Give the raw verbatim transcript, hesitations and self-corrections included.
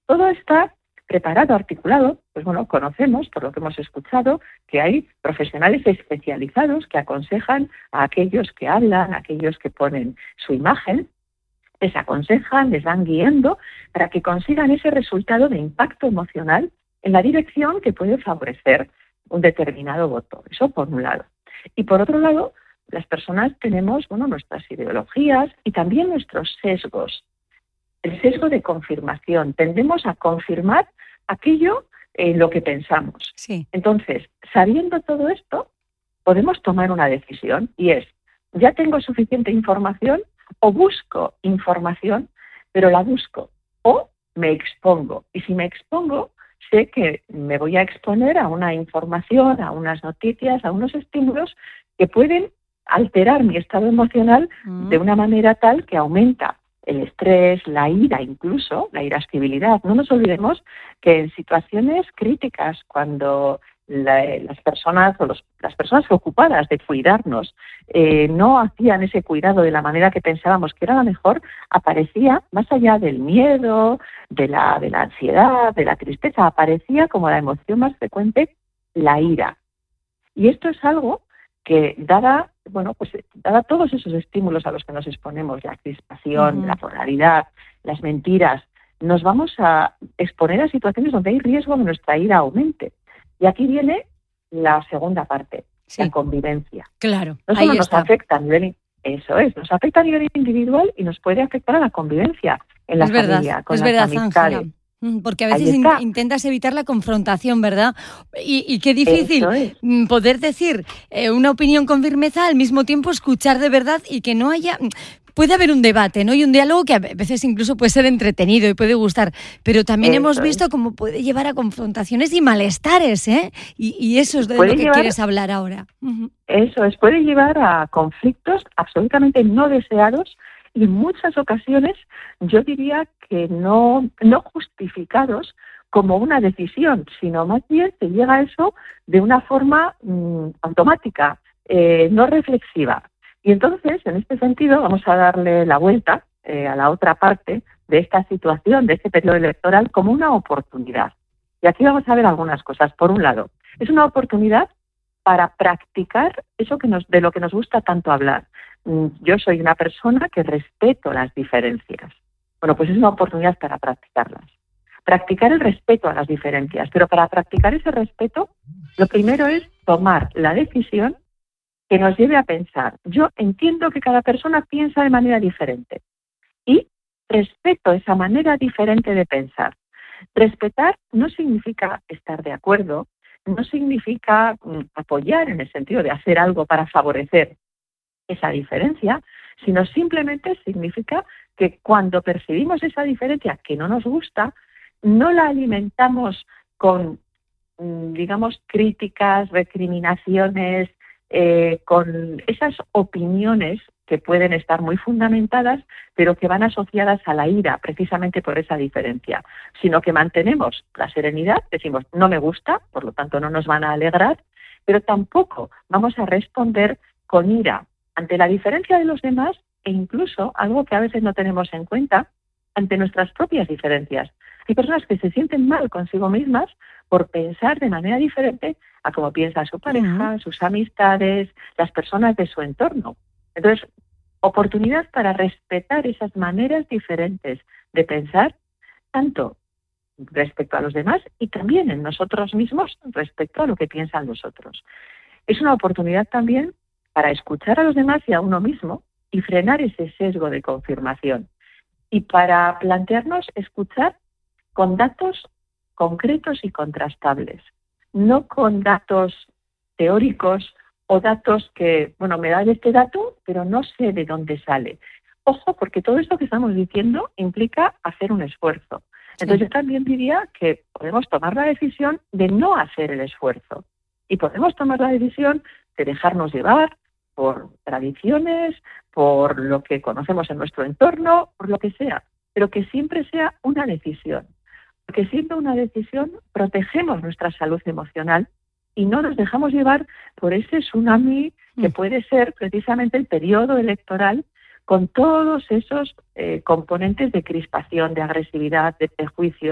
Todo está preparado, articulado. Pues bueno, conocemos, por lo que hemos escuchado, que hay profesionales especializados que aconsejan a aquellos que hablan, a aquellos que ponen su imagen, les aconsejan, les van guiando para que consigan ese resultado de impacto emocional en la dirección que puede favorecer un determinado voto. Eso por un lado. Y por otro lado, las personas tenemos, bueno, nuestras ideologías y también nuestros sesgos. El sesgo de confirmación. Tendemos a confirmar aquello en lo que pensamos. Sí. Entonces, sabiendo todo esto, podemos tomar una decisión y es, ya tengo suficiente información o busco información, pero la busco o me expongo. Y si me expongo, sé que me voy a exponer a una información, a unas noticias, a unos estímulos que pueden alterar mi estado emocional mm. de una manera tal que aumenta el estrés, la ira incluso, la irascibilidad. No nos olvidemos que en situaciones críticas, cuando la, las personas o los, las personas ocupadas de cuidarnos eh, no hacían ese cuidado de la manera que pensábamos que era la mejor, aparecía, más allá del miedo, de la, de la ansiedad, de la tristeza, aparecía como la emoción más frecuente la ira. Y esto es algo que dada, bueno, pues dada todos esos estímulos a los que nos exponemos, la crispación, uh-huh. la polaridad, las mentiras, nos vamos a exponer a situaciones donde hay riesgo de nuestra ira aumente. Y aquí viene la segunda parte, sí. la convivencia. Claro, no solo ahí nos está. afecta a nivel, eso es, nos afecta a nivel individual y nos puede afectar a la convivencia en la es verdad, familia, con es las verdad, amistades. Ángela. Porque a veces in- intentas evitar la confrontación, ¿verdad? Y, y qué difícil es. poder decir eh, una opinión con firmeza, al mismo tiempo escuchar de verdad y que no haya... Puede haber un debate, ¿no? Y un diálogo que a veces incluso puede ser entretenido y puede gustar, pero también eso hemos visto es. cómo puede llevar a confrontaciones y malestares, ¿eh? Y, y eso es de lo que llevar, quieres hablar ahora. Uh-huh. Eso es, puede llevar a conflictos absolutamente no deseados y en muchas ocasiones yo diría que no, no justificados como una decisión, sino más bien se llega a eso de una forma mmm, automática, eh, no reflexiva. Y entonces, en este sentido, vamos a darle la vuelta eh, a la otra parte de esta situación, de este periodo electoral, como una oportunidad. Y aquí vamos a ver algunas cosas. Por un lado, es una oportunidad para practicar eso que nos, de lo que nos gusta tanto hablar. Yo soy una persona que respeto las diferencias. Bueno, pues es una oportunidad para practicarlas. Practicar el respeto a las diferencias. Pero para practicar ese respeto, lo primero es tomar la decisión que nos lleve a pensar. Yo entiendo que cada persona piensa de manera diferente y respeto esa manera diferente de pensar. Respetar no significa estar de acuerdo, no significa mm, apoyar en el sentido de hacer algo para favorecer esa diferencia, sino simplemente significa que cuando percibimos esa diferencia que no nos gusta, no la alimentamos con, digamos, críticas, recriminaciones, eh, con esas opiniones que pueden estar muy fundamentadas, pero que van asociadas a la ira, precisamente por esa diferencia, sino que mantenemos la serenidad, decimos, no me gusta, por lo tanto no nos van a alegrar, pero tampoco vamos a responder con ira ante la diferencia de los demás e incluso, algo que a veces no tenemos en cuenta, ante nuestras propias diferencias. Hay personas que se sienten mal consigo mismas por pensar de manera diferente a cómo piensa su pareja, uh-huh. sus amistades, las personas de su entorno. Entonces, oportunidad para respetar esas maneras diferentes de pensar, tanto respecto a los demás y también en nosotros mismos respecto a lo que piensan los otros. Es una oportunidad también para escuchar a los demás y a uno mismo y frenar ese sesgo de confirmación. Y para plantearnos escuchar con datos concretos y contrastables, no con datos teóricos o datos que, bueno, me dan este dato, pero no sé de dónde sale. Ojo, porque todo esto que estamos diciendo implica hacer un esfuerzo. Entonces sí. Yo también diría que podemos tomar la decisión de no hacer el esfuerzo. Y podemos tomar la decisión de dejarnos llevar por tradiciones, por lo que conocemos en nuestro entorno, por lo que sea, pero que siempre sea una decisión. Porque siendo una decisión, protegemos nuestra salud emocional y no nos dejamos llevar por ese tsunami que puede ser precisamente el periodo electoral con todos esos eh, componentes de crispación, de agresividad, de prejuicio.